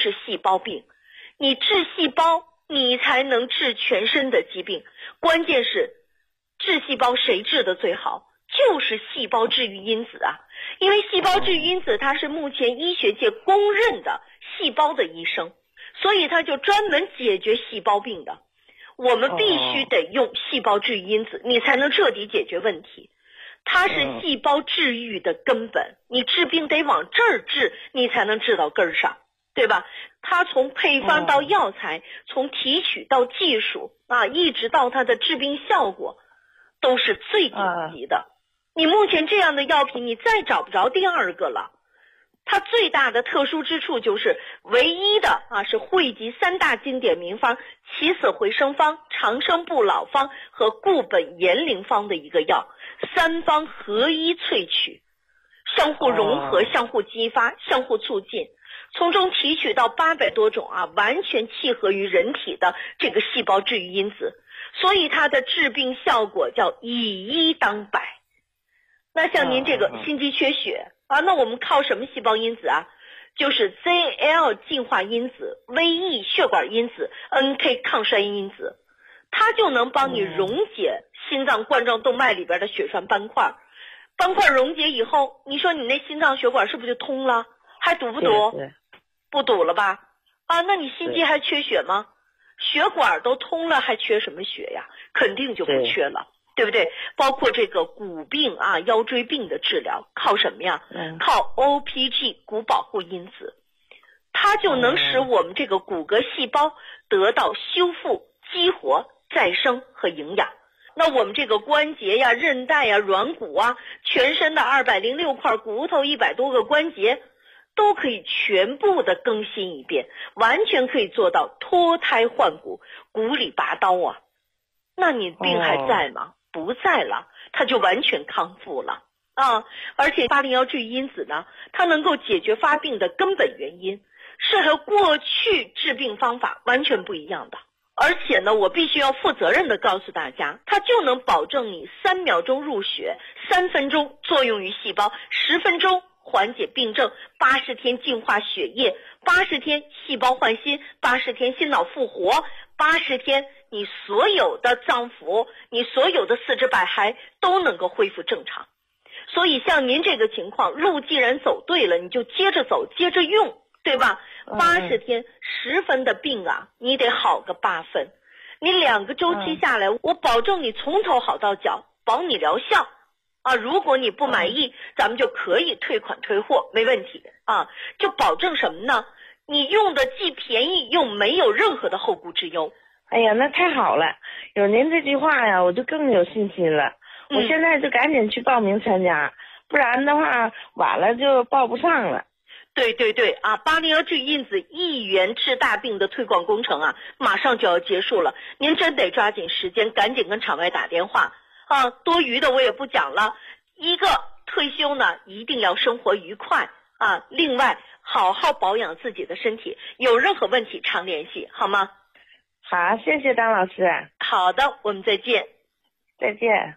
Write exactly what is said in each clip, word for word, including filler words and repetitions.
就是细胞病。你治细胞，你才能治全身的疾病。关键是治细胞谁治的最好？就是细胞治愈因子啊。因为细胞治愈因子它是目前医学界公认的细胞的医生，所以它就专门解决细胞病的。我们必须得用细胞治愈因子，你才能彻底解决问题。它是细胞治愈的根本，你治病得往这儿治，你才能治到根儿上，对吧？它从配方到药材，从提取到技术啊，一直到它的治病效果，都是最顶级的。你目前这样的药品，你再找不着第二个了。它最大的特殊之处就是唯一的啊，是汇集三大经典名方起死回生方、长生不老方和固本延龄方的一个药，三方合一萃取，相互融合、相互激发、相互促进，从中提取到八百多种啊，完全契合于人体的这个细胞治愈因子，所以它的治病效果叫以一当百。那像您这个心肌缺血啊，那我们靠什么细胞因子啊？就是 Z L 进化因子、V E 血管因子、N K 抗衰因子，它就能帮你溶解心脏冠状动脉里边的血栓斑块。斑块溶解以后，你说你那心脏血管是不是就通了？还堵不堵？不堵了吧？啊，那你心肌还缺血吗？血管都通了，还缺什么血呀？肯定就不缺了。对不对？包括这个骨病啊、腰椎病的治疗，靠什么呀？嗯、靠 O P G 骨保护因子，它就能使我们这个骨骼细胞得到修复、激活、再生和营养。那我们这个关节呀、韧带呀、软骨啊，全身的二百零六块骨头、一百多个关节，都可以全部的更新一遍，完全可以做到脱胎换骨、骨里拔刀啊。那你病还在吗？哦不在了，它就完全康复了啊！而且八零幺治愈因子呢，它能够解决发病的根本原因，是和过去治病方法完全不一样的。而且呢，我必须要负责任的告诉大家，它就能保证你三秒钟入血，三分钟作用于细胞，十分钟缓解病症，八十天净化血液，八十天细胞换新，八十天心脑复活，八十天你所有的脏腑，你所有的四肢百骸都能够恢复正常。所以像您这个情况，路既然走对了，你就接着走，接着用，对吧？八十天十分的病啊，你得好个八分。你两个周期下来，我保证你从头好到脚，保你疗效啊。如果你不满意，咱们就可以退款退货，没问题啊。就保证什么呢？你用的既便宜又没有任何的后顾之忧。 哎呀，那太好了！有您这句话呀，我就更有信心了。嗯、我现在就赶紧去报名参加，不然的话晚了就报不上了。 对对对啊，八零幺治愈因子一元治大病的推广工程啊，马上就要结束了，您真得抓紧时间，赶紧跟场外打电话啊！多余的我也不讲了。一个退休呢，一定要生活愉快啊！另外，好好保养自己的身体，有任何问题常联系，好吗？ 好，谢谢张老师。 好的，我们再见。 再见。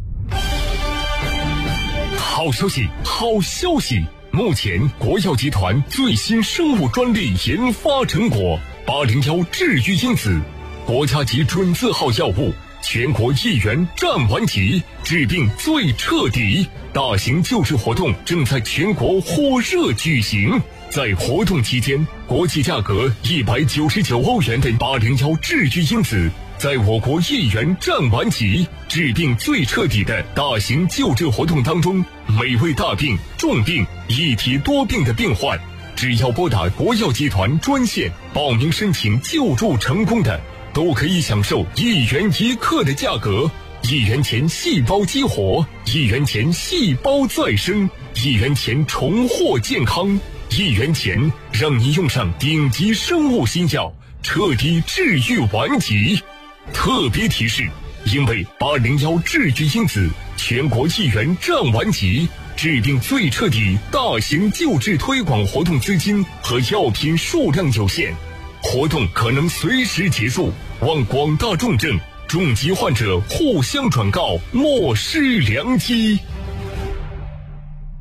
好消息，好消息！目前国药集团最新生物专利研发成果八零幺治愈因子，国家级准字号药物，全国一元占完级，治病最彻底。大型救治活动正在全国火热举行。在活动期间，国际价格一百九十九欧元的八零幺治愈因子，在我国一元占完级，治病最彻底的大型救治活动当中，每位大病、重病、一体多病的病患，只要拨打国药集团专线报名申请救助成功的，都可以享受一元一克的价格。一元钱细胞激活，一元钱细胞再生，一元钱重获健康，一元钱让你用上顶级生物新药，彻底治愈顽疾。特别提示，因为八零幺治愈因子全国一元占完级，治病最彻底大型救治推广活动资金和药品数量有限，活动可能随时结束，望广大重症重疾患者互相转告，莫失良机。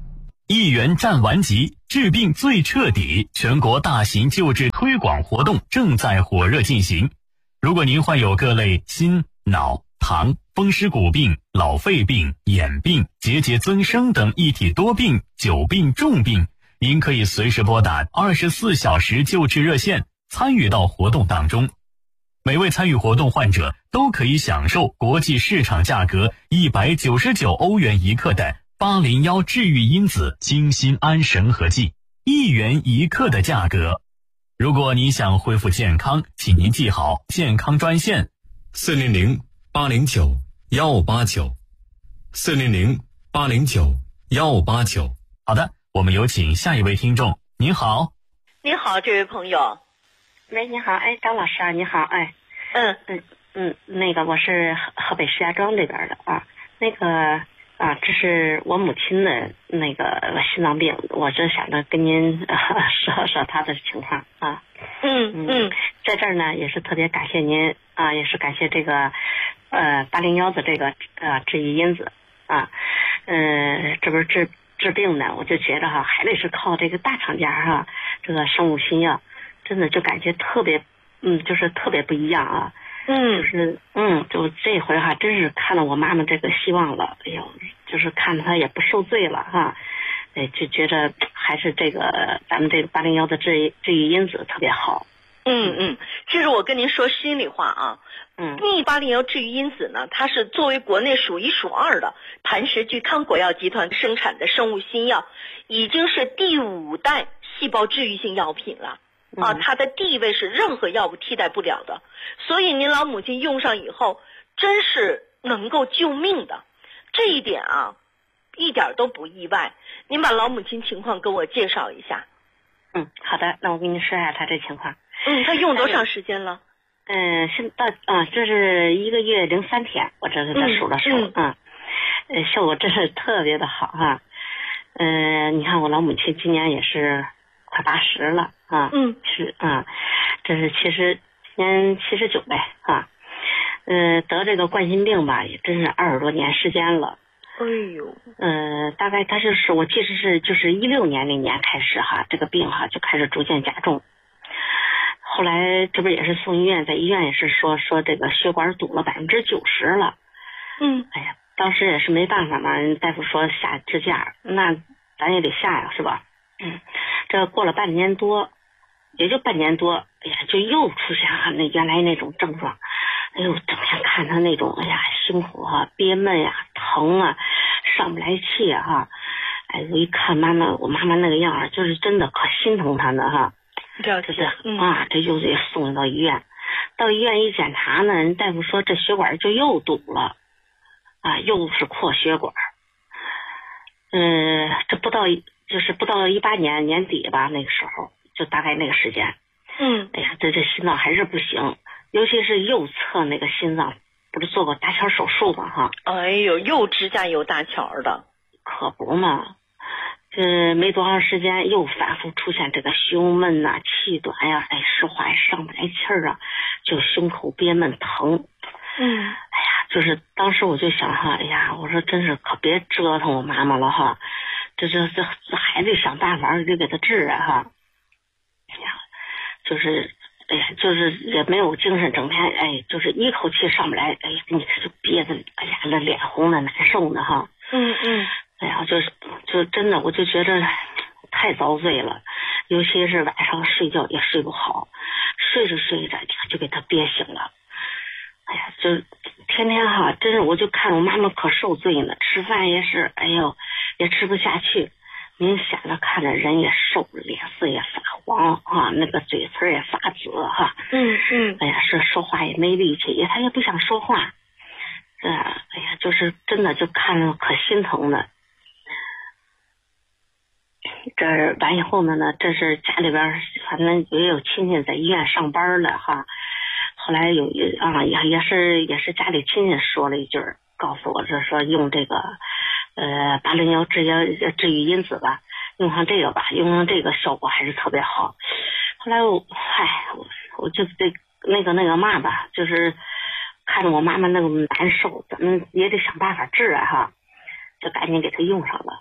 一元战完级，治病最彻底，全国大型救治推广活动正在火热进行。如果您患有各类心、脑、糖、风湿骨病、老肺病、眼病、结节增生等一体多病、久病重病，您可以随时拨打二十四小时救治热线，参与到活动当中。每位参与活动患者都可以享受国际市场价格一百九十九欧元一克的八零幺治愈因子精心安神和剂，一元一克的价格。如果你想恢复健康，请您记好健康专线四零零八零九幺八九，四零零八零九幺八九。 好的，我们有请下一位听众。您好。 您好，这位朋友。 喂，你好，哎，张老师啊，你好，哎， 嗯嗯嗯，那个我是河河北石家庄这边的啊，那个啊，这是我母亲的那个心脏病，我就想着跟您、呃、说说她的情况啊。 嗯嗯， 在这儿呢也是特别感谢您啊，也是感谢这个呃八零幺的这个呃治愈因子啊，呃，这不是治治病呢，我就觉得哈，还得是靠这个大厂家哈，这个生物新药，真的就感觉特别，嗯，就是特别不一样啊。 嗯， 就是嗯，就这回哈，真是看到我妈妈这个希望了。哎呦，就是看着她也不受罪了哈，哎，就觉得还是这个咱们这个八零幺的治治愈因子特别好。 嗯嗯，其实我跟您说心里话啊， 嗯， 逆八零幺治愈因子呢，它是作为国内数一数二的磐石聚康国药集团生产的生物新药，已经是第五代细胞治愈性药品了。啊，它的地位是任何药物替代不了的，所以您老母亲用上以后，真是能够救命的，这一点啊，一点都不意外。您把老母亲情况给我介绍一下。 嗯，好的，那我跟您说一下她这情况。 嗯，她用多长时间了？ 嗯，现到啊，这是一个月零三天，我这给她数了数，嗯，嗯呃，效果真是特别的好哈。嗯、呃，你看我老母亲今年也是快八十了。啊， 嗯， 是啊，这是其实今年七十九呗啊，呃，得这个冠心病吧，也真是二十多年时间了。 哎呦， 呃，大概他就是我记得是就是一六年那年开始哈，这个病哈就开始逐渐加重。后来这不也是送医院，在医院也是说说这个血管堵了百分之九十了。 嗯， 哎呀，当时也是没办法嘛，大夫说下支架，那咱也得下呀，是吧？嗯，这过了半年多。也就半年多，哎呀，就又出现哈那原来那种症状，哎呦，整天看他那种，哎呀，辛苦哈、啊，憋闷呀、啊，疼啊，上不来气啊哈，哎，我一看妈妈，我妈妈那个样儿，就是真的可心疼她呢哈。 这就是啊，这又得送到医院，到医院一检查呢，人大夫说这血管就又堵了，啊，又是扩血管。嗯、呃，这不到就是不到一八年年底吧，那个时候。就大概那个时间， 嗯， 哎呀，这这心脏还是不行，尤其是右侧那个心脏，不是做过搭桥手术嘛哈？ 哎呦，又支架又搭桥的， 可不嘛，这没多长时间又反复出现这个胸闷呐、啊、气短呀、啊，哎，说话也上不来气儿啊，就胸口憋闷疼。 嗯， 哎呀，就是当时我就想哈，哎呀，我说真是可别折腾我妈妈了哈，这这这这还得想办法得给她治啊哈。哎呀，就是，哎呀，就是也没有精神，整天哎，就是一口气上不来，哎呀，你看就憋得，哎呀，那脸红的难受呢哈。 嗯嗯， 哎呀，就是就真的，我就觉得太遭罪了，尤其是晚上睡觉也睡不好，睡着睡着就给他憋醒了。哎呀，就天天哈，真是我就看我妈妈可受罪呢，吃饭也是，哎呦，也吃不下去。明显的看着人也瘦，脸色也发黄啊，那个嘴唇也发紫哈。 嗯嗯， 哎呀，是说话也没力气，也他也不想说话。这哎呀，就是真的就看着可心疼的。这完以后呢呢，这是家里边反正也有亲戚在医院上班了哈。后来有啊也也是也是家里亲戚说了一句，告诉我这说用这个。呃，八零幺治疗治愈因子吧，用上这个吧，用上这个效果还是特别好。后来我，嗨，我我就得那个那个嘛吧，就是看着我妈妈那么难受，咱们也得想办法治啊哈，就赶紧给她用上了。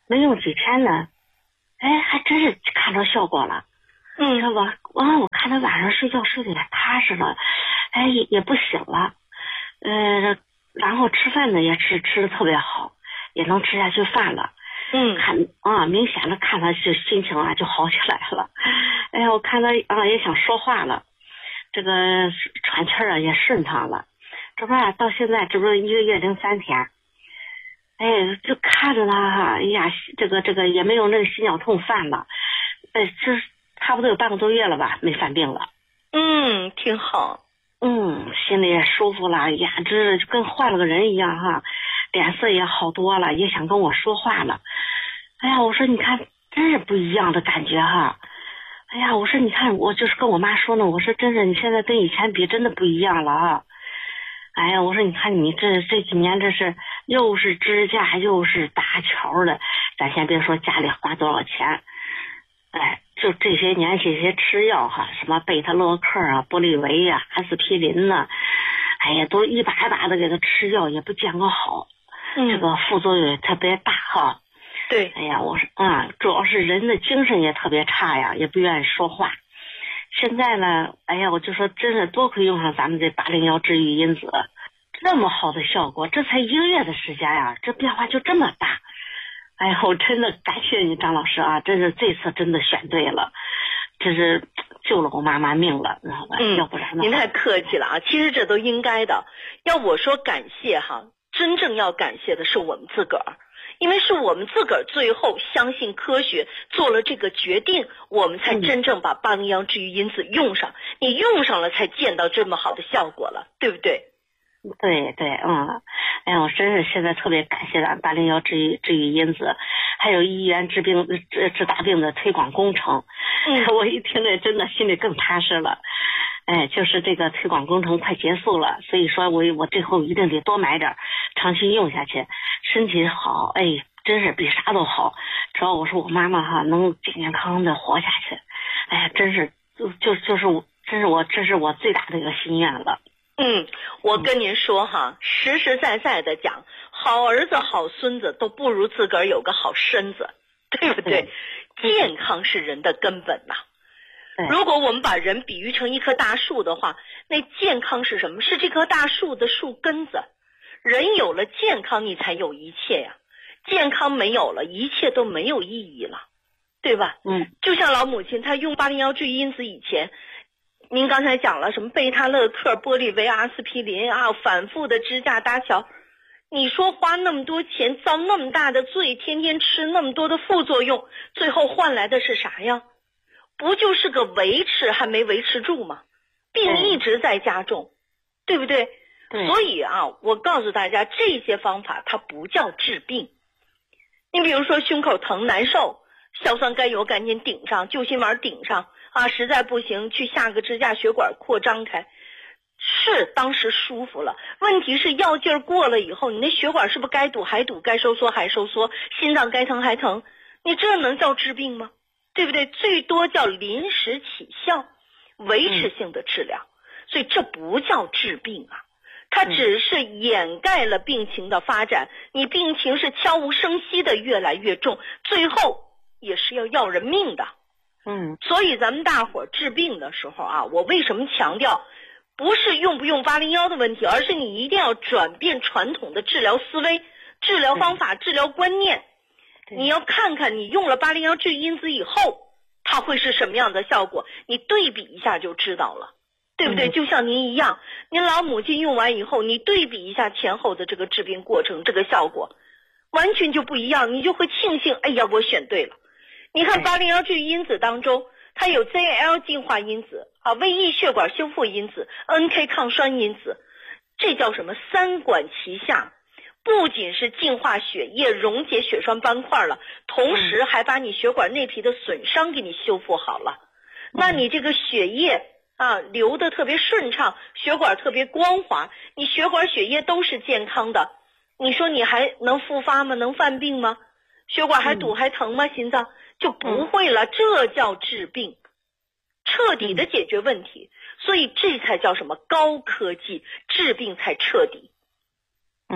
没用几天呢，哎，还真是看着效果了。 嗯， 知道吧？啊，我看他晚上睡觉睡得也踏实了，哎，也也不醒了，呃，然后吃饭呢也吃吃的特别好，也能吃下去饭了。 嗯， 看啊，明显的看他这心情啊就好起来了。哎呀，我看他啊也想说话了，这个喘气儿啊也顺畅了。这不啊，到现在这不是一个月零三天，哎，就看着他哈，哎呀，这个这个也没有那个心绞痛犯了，哎，这差不多有半个多月了吧，没犯病了。 嗯，挺好。 嗯，心里也舒服了，呀，这跟换了个人一样哈，脸色也好多了，也想跟我说话了。哎呀，我说你看，真是不一样的感觉哈。哎呀，我说你看，我就是跟我妈说呢，我说真是你现在跟以前比真的不一样了啊。哎呀，我说你看你这这几年这是又是支架又是搭桥的，咱先别说家里花多少钱，哎，就这些年这些吃药哈，什么贝塔洛克啊、玻利维呀、阿司匹林呐、啊，哎呀，都一把一把的给他吃药，也不见个好， 嗯， 这个副作用也特别大哈。 对， 哎呀，我说啊，主要是人的精神也特别差呀，也不愿意说话。现在呢，哎呀，我就说真是多亏用上咱们这八零幺治愈因子，这么好的效果，这才一个月的时间呀，这变化就这么大。哎呀，我真的感谢你张老师啊，真是这次真的选对了，这是救了我妈妈命了，知道吧？ 嗯， 要不然呢？ 您太客气了啊，其实这都应该的。要我说感谢哈，真正要感谢的是我们自个儿。因为是我们自个儿最后相信科学，做了这个决定，我们才真正把八零幺治愈因子用上。你用上了，才见到这么好的效果了，对不对？ 对对，嗯，哎呀，我真是现在特别感谢咱八零幺治愈治愈因子，还有医院治病治治大病的推广工程。 嗯， 我一听这真的心里更踏实了。哎，就是这个推广工程快结束了，所以说我我最后一定得多买点，长期用下去，身体好，哎，真是比啥都好。只要我说我妈妈哈能健健康康的活下去，哎呀，真是就就就是我，真是我这是我最大的一个心愿了。 嗯，我跟您说哈，实实在在的讲，好儿子好孙子都不如自个儿有个好身子，对不对？嗯、健康是人的根本呐、啊。如果我们把人比喻成一棵大树的话，那健康是什么？是这棵大树的树根子。人有了健康，你才有一切呀。健康没有了，一切都没有意义了，对吧？ 嗯， 就像老母亲她用八零幺治愈因子以前，您刚才讲了什么贝塔勒克、玻利维、阿司匹林啊，反复的支架搭桥。你说花那么多钱，遭那么大的罪，天天吃那么多的副作用，最后换来的是啥呀？不就是个维持还没维持住吗？病一直在加重，对不对？ 对。 所以啊，我告诉大家，这些方法它不叫治病。你比如说胸口疼难受，硝酸甘油赶紧顶上，救心丸顶上啊，实在不行去下个支架血管扩张开，是当时舒服了。问题是药劲儿过了以后，你那血管是不是该堵还堵，该收缩还收缩，心脏该疼还疼？你这能叫治病吗？对不对？最多叫临时起效，维持性的治疗、嗯、所以这不叫治病啊，它只是掩盖了病情的发展、嗯、你病情是悄无声息的越来越重，最后也是要要人命的。 嗯， 所以咱们大伙儿治病的时候啊，我为什么强调不是用不用八零幺的问题，而是你一定要转变传统的治疗思维、治疗方法、治疗观念。你要看看你用了八零幺治愈因子以后它会是什么样的效果，你对比一下就知道了，对不对、嗯、就像您一样，您老母亲用完以后，你对比一下前后的这个治病过程，这个效果完全就不一样，你就会庆幸，哎呀我选对了。你看八零幺治愈因子当中它有 Z L 净化因子啊，胃液血管修复因子， N K 抗栓因子，这叫什么三管齐下，不仅是净化血液、溶解血栓斑块了，同时还把你血管内皮的损伤给你修复好了。嗯、那你这个血液啊流得特别顺畅，血管特别光滑，你血管血液都是健康的，你说你还能复发吗？能犯病吗？血管还堵还疼吗？嗯、心脏就不会了，这叫治病，彻底的解决问题。所以这才叫什么高科技，治病才彻底。 嗯。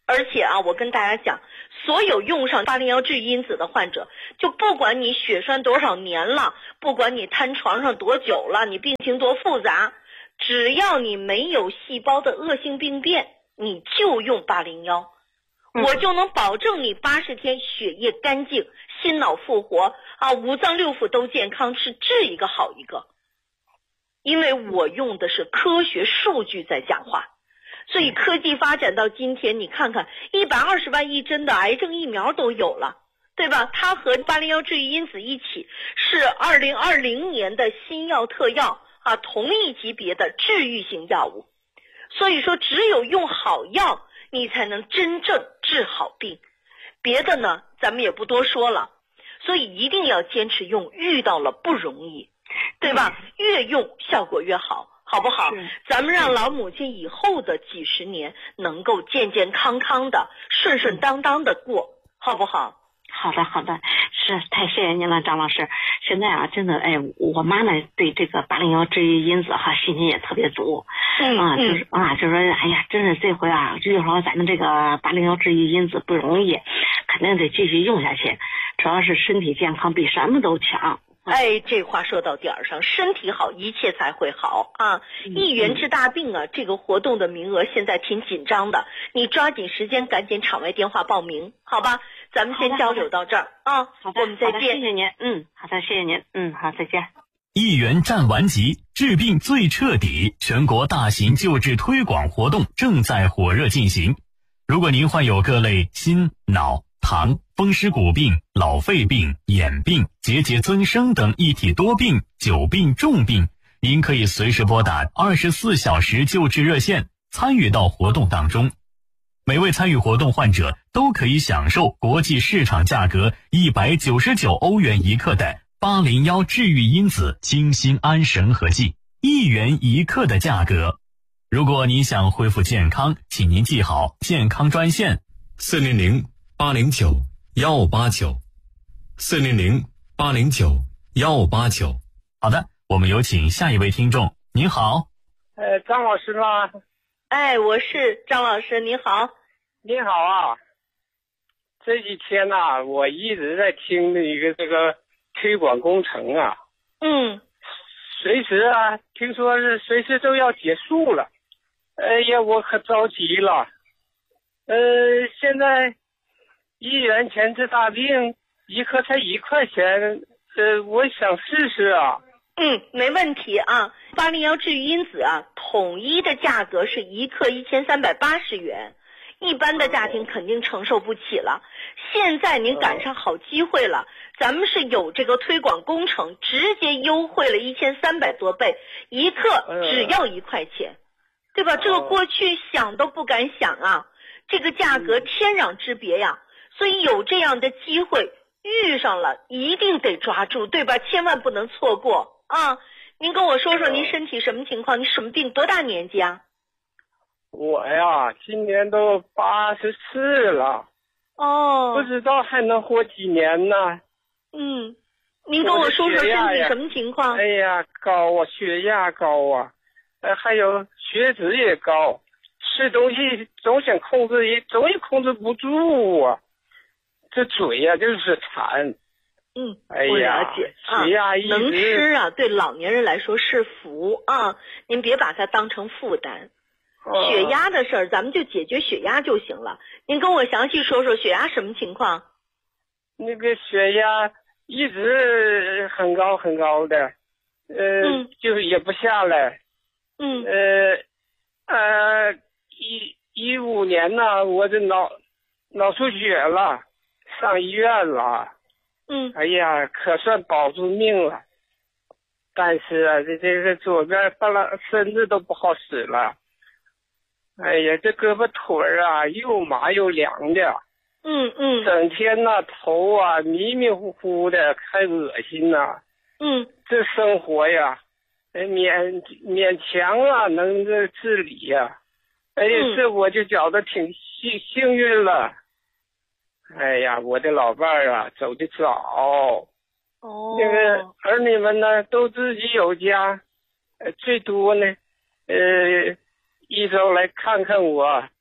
而且啊，我跟大家讲，所有用上八零幺治愈因子的患者，就不管你血栓多少年了，不管你瘫床上多久了，你病情多复杂，只要你没有细胞的恶性病变，你就用八零幺，我就能保证你八十天血液干净，心脑复活啊，五脏六腑都健康，是治一个好一个。因为我用的是科学数据在讲话，所以科技发展到今天，你看看一百二十万一针的癌症疫苗都有了，对吧？它和八零幺治愈因子一起是二零二零年的新药特药啊，同一级别的治愈型药物。所以说，只有用好药，你才能真正治好病。别的呢，咱们也不多说了。所以一定要坚持用，遇到了不容易，对吧？越用效果越好，好不好？咱们让老母亲以后的几十年能够健健康康的、顺顺当当的过，好不好？ 好的，好的，是太谢谢您了，张老师。现在啊，真的，哎，我妈呢对这个八零幺治愈因子哈信心也特别足， 嗯啊，就是啊，就说，哎呀，真是这回啊，遇到咱们这个八零幺治愈因子不容易，肯定得继续用下去。主要是身体健康比什么都强。 哎，这话说到点儿上，身体好，一切才会好啊！一元治大病啊，这个活动的名额现在挺紧张的，你抓紧时间，赶紧场外电话报名，好吧？咱们先交流到这儿啊， 好的， 我们再见。 谢谢您，嗯，好的，谢谢您，嗯，好，再见。 一元战完级，治病最彻底，全国大型救治推广活动正在火热进行。如果您患有各类心、脑、糖、风湿骨病、老肺病、眼病、结节增生等一体多病、久病重病，您可以随时拨打二十四小时救治热线，参与到活动当中。每位参与活动患者都可以享受国际市场价格一百九十九欧元一克的八零幺治愈因子清心安神和剂，一元一克的价格。如果您想恢复健康，请您记好健康专线四零零八零九幺八九，四零零八零九幺八九。 好的，我们有请下一位听众。您好， 呃，张老师吗？ 哎，我是张老师，你好。 你好啊，这几天呐、啊，我一直在听那个这个推广工程啊， 嗯， 随时啊，听说是随时都要结束了，哎呀，我可着急了。呃，现在一元钱治大病，一颗才一块钱，呃，我想试试啊。 嗯，没问题啊。八零幺治愈因子啊，统一的价格是一克一千三百八十元，一般的家庭肯定承受不起了。现在您赶上好机会了，咱们是有这个推广工程，直接优惠了一千三百多倍，一克只要一块钱，对吧？这个过去想都不敢想啊，这个价格天壤之别呀。所以有这样的机会遇上了，一定得抓住，对吧？千万不能错过。啊，您跟我说说您身体什么情况？你什么病？多大年纪啊？ 我呀，今年都八十四了， 哦， 不知道还能活几年呢。 嗯，您跟我说说身体什么情况？ 哎呀，高啊，血压高啊，呃，还有血脂也高，吃东西总想控制，也总也控制不住啊。这嘴呀、啊、就是馋。 嗯， 哎呀， 我了解血压一直、 啊，能吃啊，对老年人来说是福啊，您别把它当成负担。 哦、 血压的事儿，咱们就解决血压就行了。您跟我详细说说血压什么情况？ 那个血压一直很高很高的，呃， 嗯、 就是也不下来。 嗯。 呃，呃，一一五年呢，我这脑脑出血了，上医院了。 嗯， 哎呀，可算保住命了，但是啊，这这个左边半拉身子都不好使了。哎呀，这胳膊腿儿啊，又麻又凉的。 嗯嗯。 整天呐、啊，头啊迷迷糊糊的，还恶心呐、啊。 嗯。 这生活呀，勉勉强啊能这自理呀、啊。哎呀， 嗯、 这我就觉得挺幸幸运了。哎呀，我的老伴儿啊，走得早。 哦。 那个儿女们呢，都自己有家，呃，最多呢，呃，一周来看看我，呃，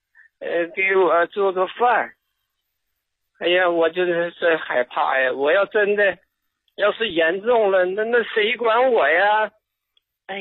呃，给我做做饭。哎呀，我就是真害怕呀！我要真的，要是严重了，那那谁管我呀？